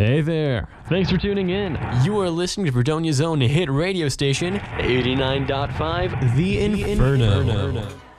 Hey there. Thanks for tuning in. You are listening to Fredonia's own hit radio station, 89.5 The Inferno.